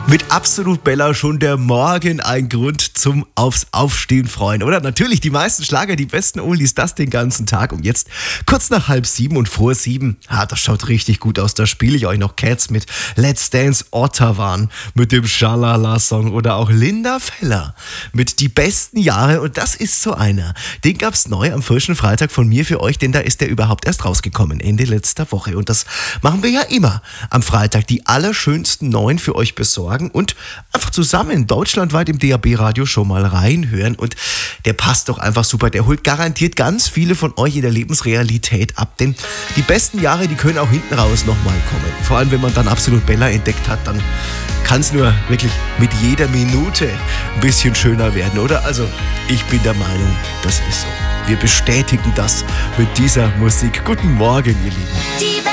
Mit Absolut Bella schon der Morgen ein Grund zum aufs Aufstehen freuen, oder? Natürlich die meisten Schlager, die besten Oldies, das den ganzen Tag. Und jetzt kurz nach 6:30 und vor 7. Das schaut richtig gut aus. Da spiele ich euch noch Cats mit Let's Dance Ottawa mit dem Schalala-Song oder auch Linda Feller mit Die besten Jahre. Und das ist so einer. Den gab's neu am frischen Freitag von mir für euch, denn da ist der überhaupt erst rausgekommen, Ende letzter Woche. Und das machen wir ja immer am Freitag. Die allerschönsten neuen für euch besorgen und einfach zusammen deutschlandweit im DAB-Radio schon mal reinhören. Und der passt doch einfach super. Der holt garantiert ganz viele von euch in der Lebensrealität ab. Denn die besten Jahre, die können auch hinten raus nochmal kommen. Vor allem, wenn man dann Absolut Bella entdeckt hat, dann kann es nur wirklich mit jeder Minute ein bisschen schöner werden, oder? Also, ich bin der Meinung, das ist so. Wir bestätigen das mit dieser Musik. Guten Morgen, ihr Lieben.